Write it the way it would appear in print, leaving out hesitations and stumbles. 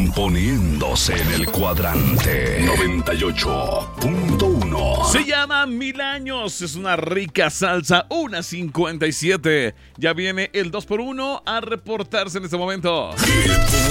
poniéndose en el cuadrante 98.1. Se llama 1000 años, es una rica salsa, 1:57. Ya viene el 2x1 a reportarse en este momento.